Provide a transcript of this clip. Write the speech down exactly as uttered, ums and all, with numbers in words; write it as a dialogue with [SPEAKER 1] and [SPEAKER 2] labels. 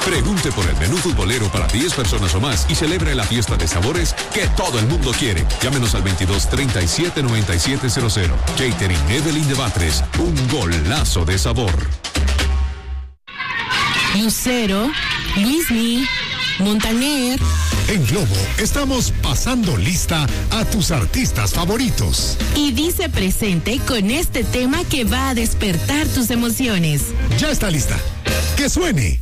[SPEAKER 1] Pregunte por el menú futbolero para diez personas o más y celebre la fiesta de sabores que todo el mundo quiere. Llámenos al veintidós treinta y siete noventa y siete cero cero. Catering Evelyn de Batres, un golazo de sabor.
[SPEAKER 2] Lucero, Luismi, Montaner.
[SPEAKER 3] En Globo estamos pasando lista a tus artistas favoritos.
[SPEAKER 2] Y dice presente con este tema que va a despertar tus emociones.
[SPEAKER 3] Ya está lista. ¡Que suene!